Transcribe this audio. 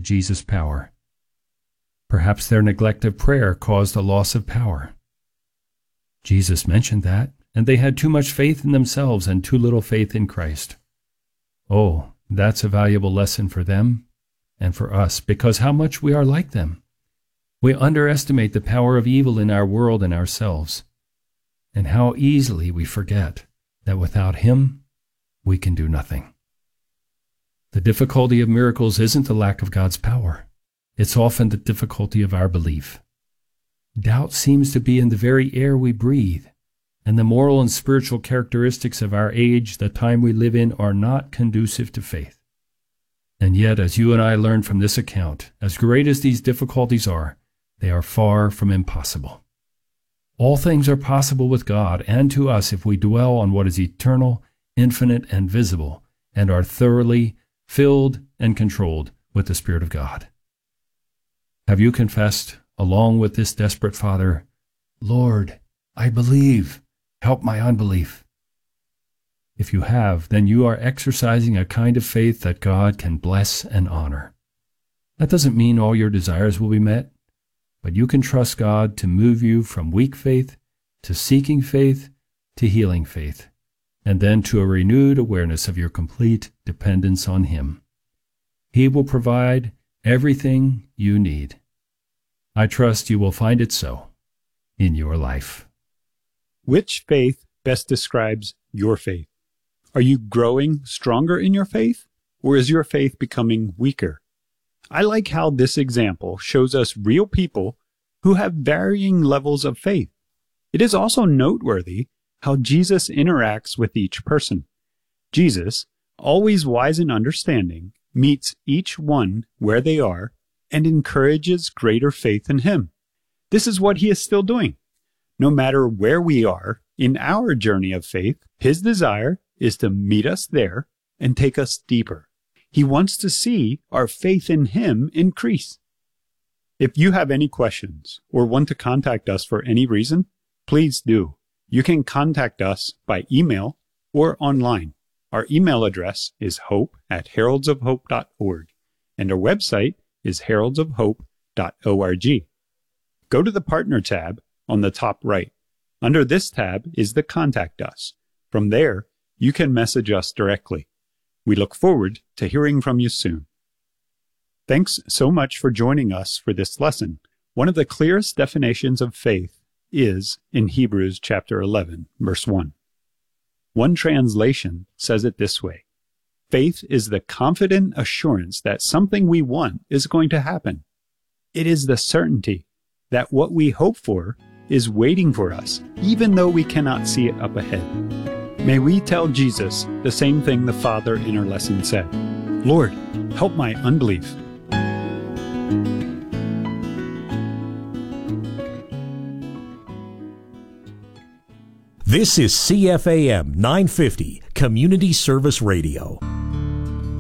Jesus' power. Perhaps their neglect of prayer caused a loss of power. Jesus mentioned that, and they had too much faith in themselves and too little faith in Christ. Oh, that's a valuable lesson for them and for us, because how much we are like them. We underestimate the power of evil in our world and ourselves, and how easily we forget that without Him, we can do nothing. The difficulty of miracles isn't the lack of God's power. It's often the difficulty of our belief. Doubt seems to be in the very air we breathe, and the moral and spiritual characteristics of our age, the time we live in, are not conducive to faith. And yet, as you and I learned from this account, as great as these difficulties are, they are far from impossible. All things are possible with God and to us if we dwell on what is eternal, infinite, and visible, and are thoroughly filled and controlled with the Spirit of God. Have you confessed, along with this desperate father, "Lord, I believe, help my unbelief"? If you have, then you are exercising a kind of faith that God can bless and honor. That doesn't mean all your desires will be met, but you can trust God to move you from weak faith to seeking faith to healing faith, and then to a renewed awareness of your complete dependence on Him. He will provide everything you need. I trust you will find it so in your life. Which faith best describes your faith? Are you growing stronger in your faith, or is your faith becoming weaker? I like how this example shows us real people who have varying levels of faith. It is also noteworthy how Jesus interacts with each person. Jesus, always wise and understanding, meets each one where they are and encourages greater faith in Him. This is what He is still doing. No matter where we are in our journey of faith, His desire is to meet us there and take us deeper. He wants to see our faith in Him increase. If you have any questions or want to contact us for any reason, please do. You can contact us by email or online. Our email address is hope@heraldsofhope.org, and our website is heraldsofhope.org. Go to the Partner tab on the top right. Under this tab is the Contact Us. From there, you can message us directly. We look forward to hearing from you soon. Thanks so much for joining us for this lesson. One of the clearest definitions of faith is in Hebrews chapter 11, verse 1. One translation says it this way: faith is the confident assurance that something we want is going to happen. It is the certainty that what we hope for is waiting for us, even though we cannot see it up ahead. May we tell Jesus the same thing the Father in our lesson said: Lord, help my unbelief. This is CFAM 950, Community Service Radio.